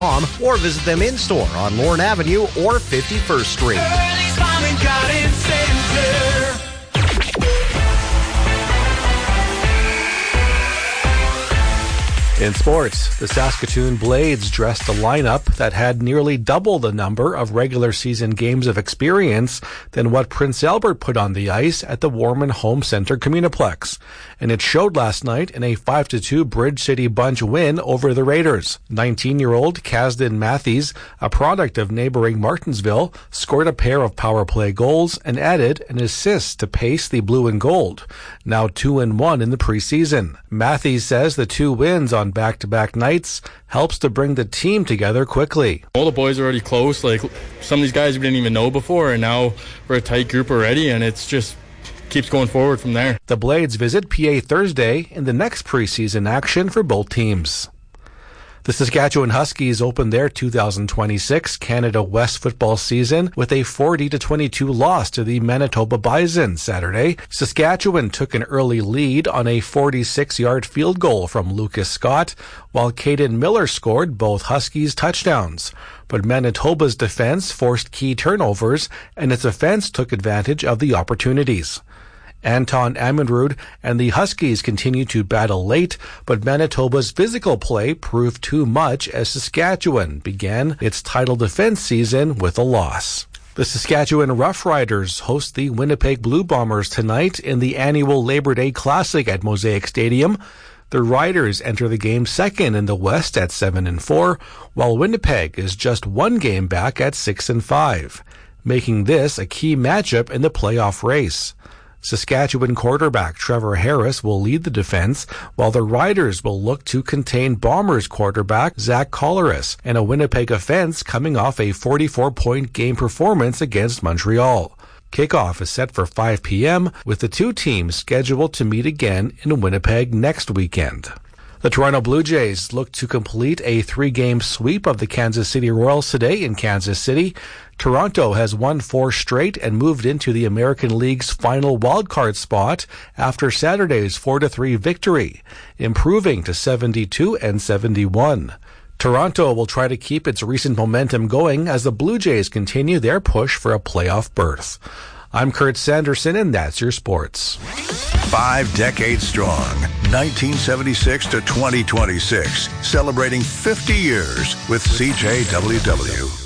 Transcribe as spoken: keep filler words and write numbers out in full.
or visit them in-store on Lorne Avenue or fifty-first Street. Early's Mom and Garden Center. In sports, the Saskatoon Blades dressed a lineup that had nearly double the number of regular season games of experience than what Prince Albert put on the ice at the Warman Home Centre Communiplex. And it showed last night in a five to two Bridge City Bunch win over the Raiders. nineteen-year-old Kasdan Matthews, a product of neighboring Martinsville, scored a pair of power play goals and added an assist to pace the blue and gold, now two and one in the preseason. Matthews says the two wins on back-to-back nights helps to bring the team together quickly. All the boys are already close. Like some of these guys we didn't even know before, and now we're a tight group already, and it's just keeps going forward from there. The Blades visit P A Thursday in the next preseason action for both teams. The Saskatchewan Huskies opened their two thousand twenty-six Canada West football season with a forty to twenty-two loss to the Manitoba Bison Saturday. Saskatchewan took an early lead on a forty-six-yard field goal from Lucas Scott, while Caden Miller scored both Huskies touchdowns. But Manitoba's defense forced key turnovers, and its offense took advantage of the opportunities. Anton Amundrud and the Huskies continue to battle late, but Manitoba's physical play proved too much as Saskatchewan began its title defense season with a loss. The Saskatchewan Roughriders host the Winnipeg Blue Bombers tonight in the annual Labor Day Classic at Mosaic Stadium. The Riders enter the game second in the West at seven and four, while Winnipeg is just one game back at six and five, making this a key matchup in the playoff race. Saskatchewan quarterback Trevor Harris will lead the defense, while the Riders will look to contain Bombers quarterback Zach Collaros and a Winnipeg offense coming off a forty-four point game performance against Montreal. Kickoff is set for five p.m., with the two teams scheduled to meet again in Winnipeg next weekend. The Toronto Blue Jays look to complete a three-game sweep of the Kansas City Royals today in Kansas City. Toronto has won four straight and moved into the American League's final wildcard spot after Saturday's four to three victory, improving to seventy-two and seventy-one. Toronto will try to keep its recent momentum going as the Blue Jays continue their push for a playoff berth. I'm Kurt Sanderson, and that's your sports. Five decades strong, nineteen seventy-six to twenty twenty-six, celebrating fifty years with C J W W.